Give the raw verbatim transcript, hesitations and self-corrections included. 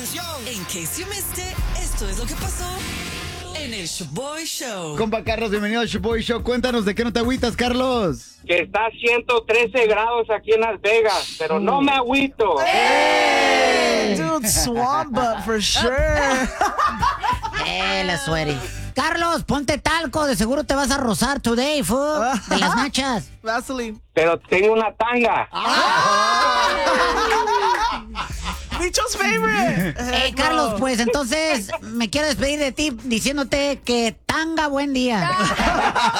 atención. En case you missed it, esto es lo que pasó en el Shoboy Show. Compa Carlos, bienvenido al Shoboy Show. Cuéntanos de qué no te agüitas, Carlos. Que está a ciento trece grados aquí en Las Vegas, pero no me agüito. Hey, dude, swamp butt for sure. Eh, la sweaty. Carlos, ponte talco, de seguro te vas a rozar today, fool, de las nachas. Vaseline. Pero tengo una tanga. Bicho's favorite. Eh, Carlos, pues entonces me quiero despedir de ti diciéndote que tanga buen día.